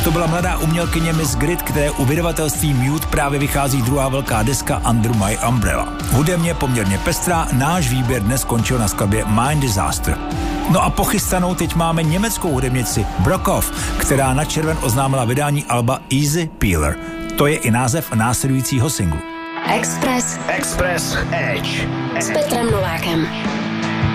Tak to byla mladá umělkyně Miss Grit, které u vydavatelství Mute právě vychází druhá velká deska Under My Umbrella. Hudebně poměrně pestrá, náš výběr dnes skončil na skladbě Mind Disaster. No a pochystanou teď máme německou hudebnici Brockhoff, která na červen oznámila vydání alba Easy Peeler. To je i název následujícího singlu. Express Edge s Petrem Novákem.